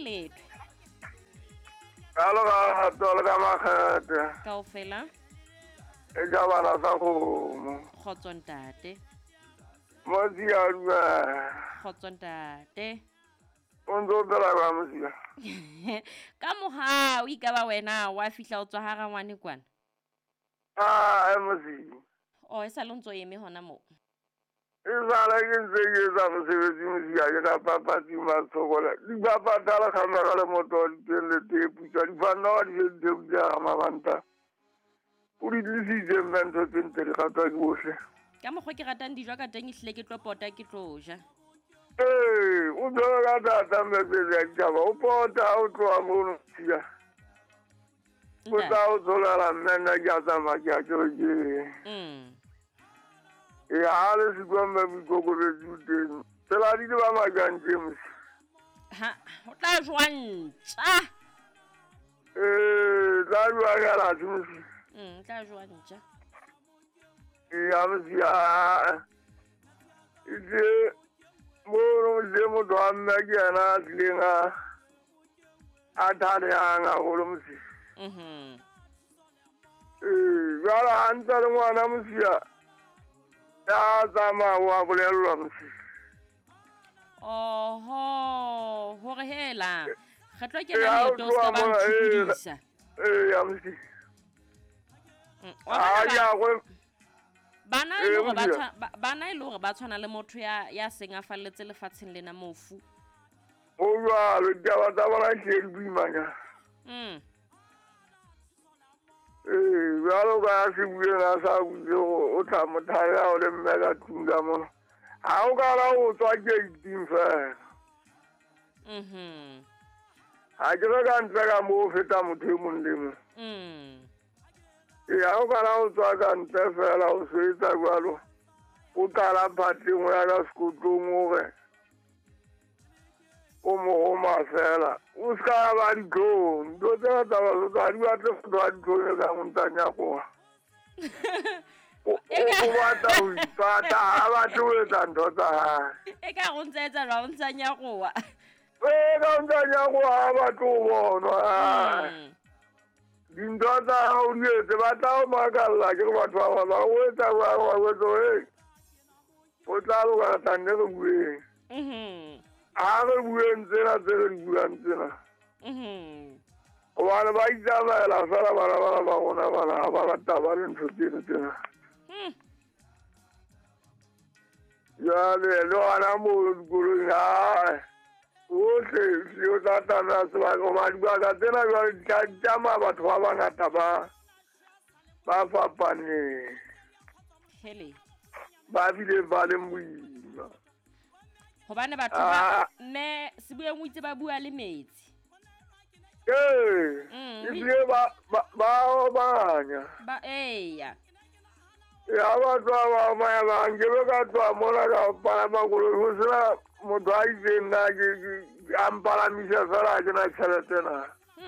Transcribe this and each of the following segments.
letho Alo ka tolo ka makgete. kaofela E ka bana sa kgomo. kgotso ntate Mosiya kgotso ntate o ntse o phela ka mosiya. ka mohao e ka ba wena wa fihla o tswa hara ngwane kwana Mosiya. o e sa le ntso eme hona moo E sala ke ntse ke etsa mosebetsi mosiya ke ka papatsi matshokola. Di ba patala khamera le moto di le tepu tsa di fana wa di tepu tsa mabanta. O di tlisitse mentho tse ntle ka tswa ke bohle. ka mokgwa ke ratang dijo ka teng ehlile ke tlo pota ke tlo ja O tloga ka tata mepele ya ditaba o pota o tloga mono mosiya. O tla o tsolela mmena ke a tsamaya ke a kerekeng. Ha le sikwame boikokobetsi o teng fela di le ba makantse mosi ha o tla jwantša tla jwa galase mosi o tla jwantša ya mosi itse mono mose motho wa mme ke yena a tlileng a thalehang gagolo mosi jala ga ntse le ngwana mosia ya tsamaya wa bolelelwa mosi oho hore hela re tlo kena leeto se ka ba ntshudisa ya mosi bana e le hore ba tshwana le motho ya seng a falletse lefatsheng lena mofu o jwalo ditaba tsa bona tlhe di boimanyana jalo ka se buena sa butse o tla mothaya o le mme ka tlung ka mono ga o ka la o tswa gating fela ga ke re ka ntle ka mo o feta motho e mong le mong ga o ka la o tswa ka ntle fela o swetsa jalo o tala phatleng o ya ka sekotlong ore o mogoma fela o se ka ba ditlhong dio tse ga taba ga di batle fotho wa ditlhong e ka montanyakoa o batla o ipata ga batle o etsa ntho tsa gae e ka go ntse etsa jwa o ntsanyagoa ka ntsanyakoa ga batle o bonwa dintho tsa gago di etse ba tla o makalela ke re batho ba ba o etsa jang wa wetso o tla lokatane re bueng a re bueng tsena tse re di buang tsena gobane ba itsamaela fela bana ba gona bana ga ba rata ba le ntho tseno tsena jale le gona mo dikolong otlhe tlile o tla tsamaya sebaka goba dibaka tsena jale di tla tsamaya batho ba bangata ba fapaneng ba bile ba leng boima hobane batho ba mme se bueng o itse ba bua le metsi ebile ba obanya eya ya batho ba omaya ba nkebe ka tswa mona ka palama koloi go sena motho a itseng nna a mpalamisa fela ke na tšhelete na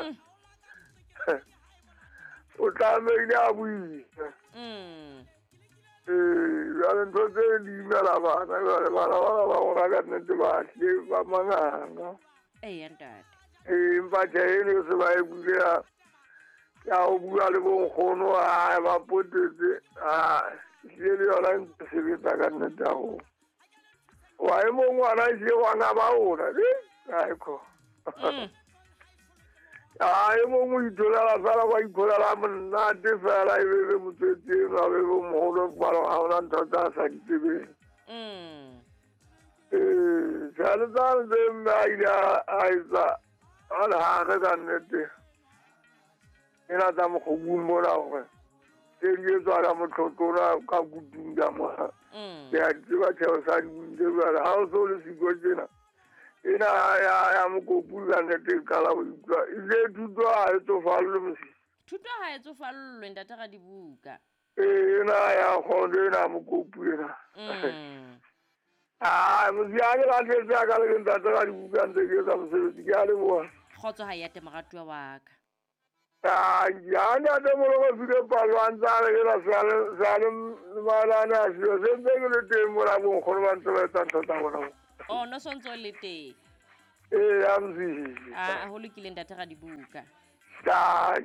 o tlameile a buisa jale ntho tse di imela bana jale bana ba gona ka nnete batle ba manganga empa tšhaene se ba e bule ya go bua le bonkgono a ba potetse tlile le yona ntse sebetsa ka nnete ya go wa e mong ngwana se wana ba ona aiko e mong o itholela fela ba ikgolela monate fela e bebe motswetseng a bebe mogolo balo ga ona ntho tsa sa ditsebeng jale tsane tse mme a ile a etsa a legage ka nnete e na tsa mokgobung bona gore tse di etswa ka motlhotlona ka kutung ka moga ke a ditseba tšheo sa di buile jale ga o se o le siko tsena ena ya mokopu ka nnete e kala go ikwa ile thuto ga e tsofalole mosi thuto ga e tsofalolwe ntate ga dibuka ena ya kgondo ena ya mokopu ena mosi a ke latlhetse ya ka le ke ntate ga dibuka ntse ke etsa mosebetsi ke a leboa kgotso ga yate moratuwa wa ka ya ntate mologo file palo a ntse a rekela seale malane a seo se ntse ke le teng mola bonkgono ba ntse ba etsa ntho tsa bona no sontse o le teng e ya mzisi a go lokile ntate ga dibuka ta